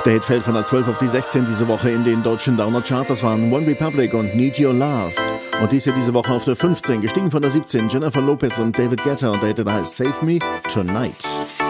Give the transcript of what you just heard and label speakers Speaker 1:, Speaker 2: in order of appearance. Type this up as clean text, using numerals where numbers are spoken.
Speaker 1: Der Hit fällt von der 12 auf die 16 diese Woche in den deutschen Downer Charts. Das waren One Republic und Need Your Love. Und dies hier diese Woche auf der 15, gestiegen von der 17, Jennifer Lopez und David Guetta. Und der Hit heißt Save Me Tonight.